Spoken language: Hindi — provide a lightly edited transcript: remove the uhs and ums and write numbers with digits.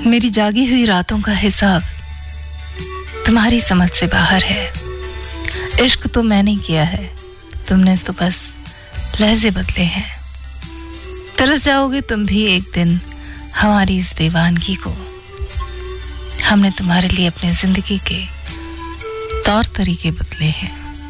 मेरी जागी हुई रातों का हिसाब तुम्हारी समझ से बाहर है। इश्क तो मैंने किया है, तुमने तो बस लहजे बदले हैं। तरस जाओगे तुम भी एक दिन हमारी इस दीवानगी को। हमने तुम्हारे लिए अपनी जिंदगी के तौर तरीके बदले हैं।